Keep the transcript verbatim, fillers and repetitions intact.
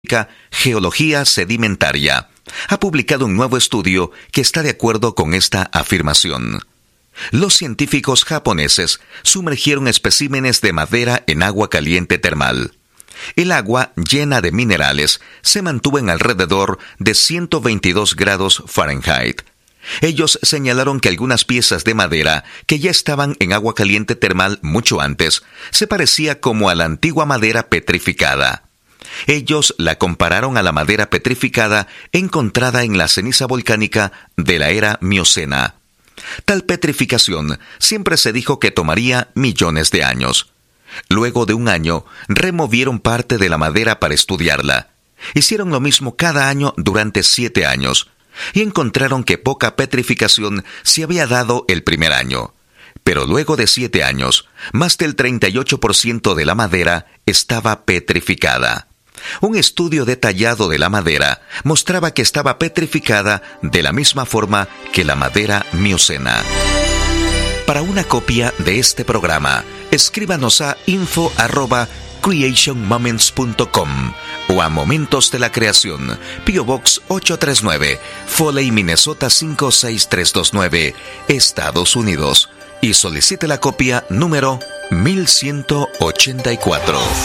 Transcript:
Geología Sedimentaria, ha publicado un nuevo estudio que está de acuerdo con esta afirmación. Los científicos japoneses sumergieron especímenes de madera en agua caliente termal. El agua, llena de minerales, se mantuvo en alrededor de ciento veintidós grados Fahrenheit. Ellos señalaron que algunas piezas de madera que ya estaban en agua caliente termal mucho antes se parecía como a la antigua madera petrificada. Ellos la compararon a la madera petrificada encontrada en la ceniza volcánica de la era Miocena. Tal petrificación siempre se dijo que tomaría millones de años. Luego de un año, removieron parte de la madera para estudiarla. Hicieron lo mismo cada año durante siete años, y encontraron que poca petrificación se había dado el primer año. Pero luego de siete años, más del treinta y ocho por ciento de la madera estaba petrificada. Un estudio detallado de la madera mostraba que estaba petrificada de la misma forma que la madera miocena. Para una copia de este programa, escríbanos a info arroba creation moments punto com o a Momentos de la Creación, P O Box ocho tres nueve, Foley, Minnesota cinco seis tres dos nueve, Estados Unidos, y solicite la copia número mil ciento ochenta y cuatro.